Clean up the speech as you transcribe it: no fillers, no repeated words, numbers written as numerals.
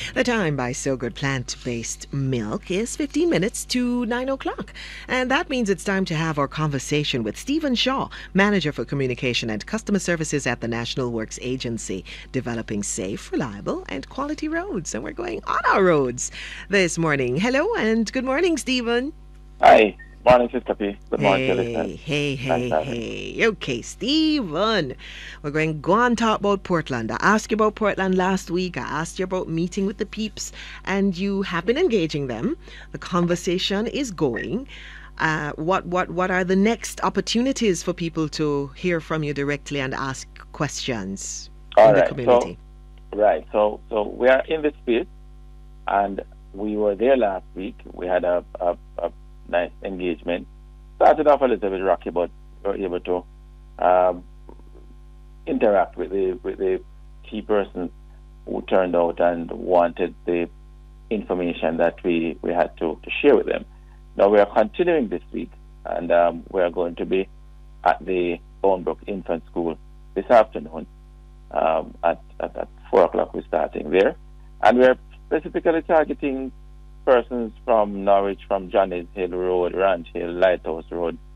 The time by So Good Plant-Based Milk is 15 minutes to 9 o'clock. And that means it's time to have our conversation with Stephen Shaw, Manager for Communication and Customer Services at the National Works Agency, developing safe, reliable, and quality roads. And we're going on our roads this morning. Hello and good morning, Stephen. Hi. Morning, Sister P. Good morning to Hey, listeners. hey, Thanks hey, for having me. hey. Okay, Stephen. We're going to go on talk about Portland. I asked you about Portland last week. I asked you about meeting with the peeps, and you have been engaging them. The conversation is going. What are the next opportunities for people to hear from you directly and ask questions All in the right. community? So we are in this space, and we were there last week. We had a nice engagement. Started off a little bit rocky, but we were able to interact with the key persons who turned out and wanted the information that we had to share with them. Now we are continuing this week, and we are going to be at the Bonebrook Infant School this afternoon. At 4 o'clock we're starting there, and we're specifically targeting persons from Norwich, from Johnny's Hill Road, Ranch Hill, Lighthouse Road,